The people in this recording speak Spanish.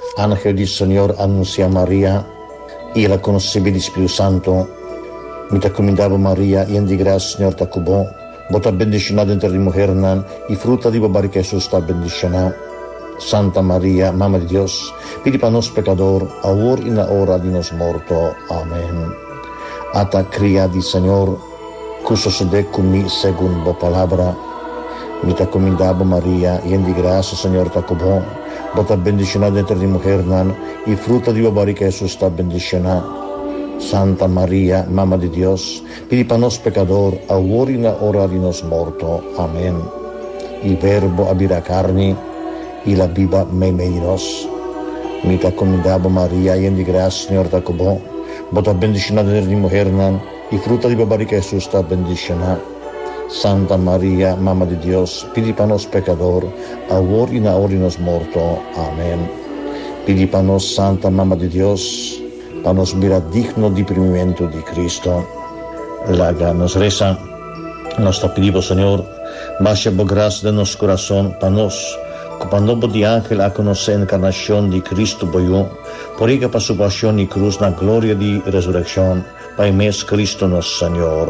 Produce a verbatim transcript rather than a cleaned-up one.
Ángel del Señor anuncia a María y la concebida del Espíritu Santo. Mi te comendavo María, y en di gracia, Señor te cubó. Vos te bendicionada entre las mujeres, y fruta de barriga Jesús está bendicionado. Santa María, Mamma de Dios, pidi para nos pecador, ahora y en la hora de nos muerto. Amén. Ata cría del Señor, que sucede conmigo según la palabra. Mi te comendavo María, y en di gracia, Señor te cubó. Vos te bendicionada entre las mujeres, y fruta de barriga Jesús está bendicionado. Santa María, Mamma de Dios, pidi para nos pecador, ahora y en la hora de nos muerto. Amén. Il Verbo abira carne, y la viva me menos. Mi te comendavo María, y en di gracia, Señor te cubó. Vos te bendicionada entre las mujeres, y fruta de barriga Jesús está bendicionado. Santa María, Mamma de Dios, pidi para nos pecador, ahora y en la hora de nos muerto. Amén. Pidi para nos, Santa Mamma de Dios, para nos mirar digno de primimiento de Cristo. La nos reza, nos te pedimos, Señor, baja por gracia de nuestro corazón, para nos, como nombre de ángel a conocer la encarnación de Cristo boyó, por ella para su pasión y cruz, la gloria de resurrección, para mes Cristo nuestro Señor.